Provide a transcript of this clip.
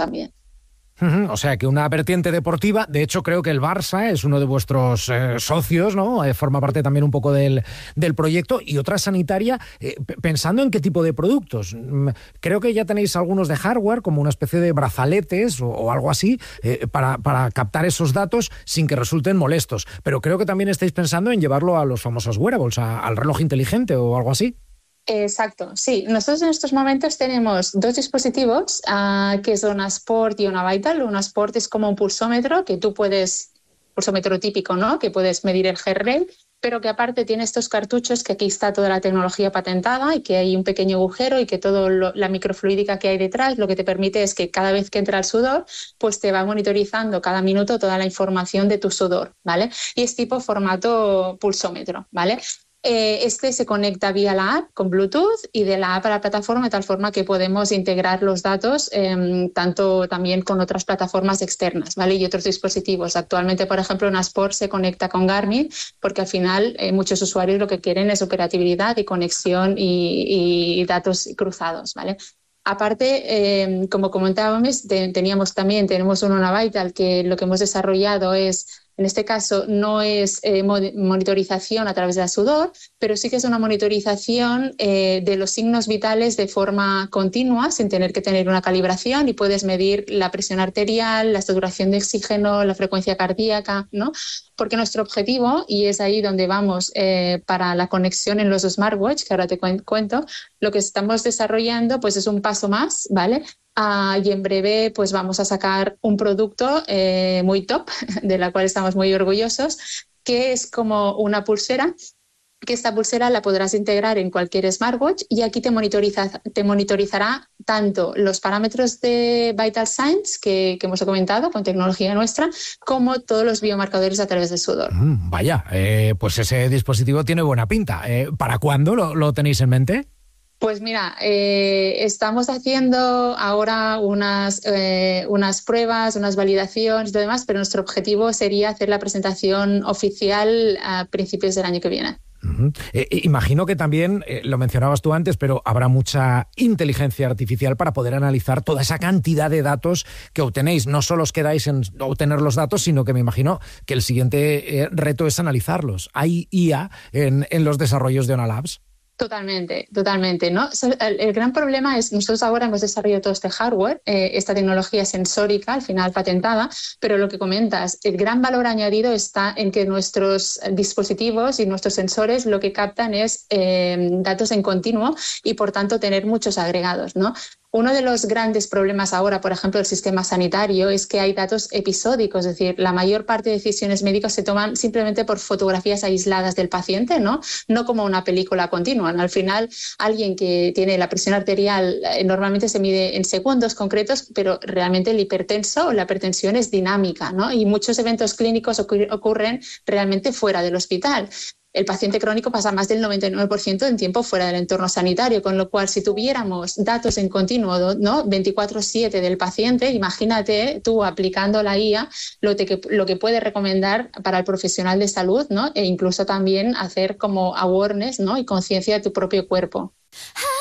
también. O sea, que una vertiente deportiva, de hecho creo que el Barça es uno de vuestros socios, ¿no? Forma parte también un poco del proyecto, y otra sanitaria, pensando en qué tipo de productos. Creo que ya tenéis algunos de hardware, como una especie de brazaletes o algo así, para captar esos datos sin que resulten molestos. Pero creo que también estáis pensando en llevarlo a los famosos wearables, al reloj inteligente o algo así. Exacto, sí. Nosotros en estos momentos tenemos 2 dispositivos, que son una Sport y una Vital. Una Sport es como un pulsómetro que tú puedes, pulsómetro típico, ¿no? Que puedes medir el heart rate, pero que aparte tiene estos cartuchos que aquí está toda la tecnología patentada y que hay un pequeño agujero y que toda la microfluídica que hay detrás lo que te permite es que cada vez que entra el sudor, pues te va monitorizando cada minuto toda la información de tu sudor, ¿vale? Y es tipo formato pulsómetro, ¿vale? Este se conecta vía la app con Bluetooth y de la app a la plataforma, de tal forma que podemos integrar los datos tanto también con otras plataformas externas, ¿vale? Y otros dispositivos. Actualmente, por ejemplo, una Sport se conecta con Garmin porque al final muchos usuarios lo que quieren es operatividad y conexión y datos cruzados, ¿vale? Aparte, como comentábamos, tenemos una Vital que lo que hemos desarrollado es, en este caso, no es monitorización a través del sudor, pero sí que es una monitorización de los signos vitales de forma continua, sin tener que tener una calibración, y puedes medir la presión arterial, la saturación de oxígeno, la frecuencia cardíaca, ¿no? Porque nuestro objetivo, y es ahí donde vamos para la conexión en los smartwatch, que ahora te cuento, lo que estamos desarrollando pues es un paso más, ¿vale? Y en breve pues vamos a sacar un producto muy top, de la cual estamos muy orgullosos, que es como una pulsera, que esta pulsera la podrás integrar en cualquier smartwatch y aquí te monitorizará tanto los parámetros de Vital Signs que hemos comentado con tecnología nuestra, como todos los biomarcadores a través del sudor. Vaya, pues ese dispositivo tiene buena pinta. ¿Para cuándo lo tenéis en mente? Pues mira, estamos haciendo ahora unas pruebas, unas validaciones y demás, pero nuestro objetivo sería hacer la presentación oficial a principios del año que viene. Imagino que también, lo mencionabas tú antes, pero habrá mucha inteligencia artificial para poder analizar toda esa cantidad de datos que obtenéis. No solo os quedáis en obtener los datos, sino que me imagino que el siguiente reto es analizarlos. ¿Hay IA en los desarrollos de ONA Labs? Totalmente, ¿no? El gran problema es, nosotros ahora hemos desarrollado todo este hardware, esta tecnología sensórica, al final patentada, pero lo que comentas, el gran valor añadido está en que nuestros dispositivos y nuestros sensores lo que captan es datos en continuo y, por tanto, tener muchos agregados, ¿no? Uno de los grandes problemas ahora, por ejemplo, del sistema sanitario, es que hay datos episódicos, es decir, la mayor parte de decisiones médicas se toman simplemente por fotografías aisladas del paciente, ¿no? No como una película continua, ¿no? Al final, alguien que tiene la presión arterial normalmente se mide en segundos concretos, pero realmente el hipertenso o la hipertensión es dinámica, ¿no? Y muchos eventos clínicos ocurren realmente fuera del hospital. El paciente crónico pasa más del 99% del tiempo fuera del entorno sanitario, con lo cual si tuviéramos datos en continuo, ¿no? 24/7 del paciente, imagínate tú aplicando la IA lo que puede recomendar para el profesional de salud, ¿no? E incluso también hacer como awareness, ¿no? Y conciencia de tu propio cuerpo.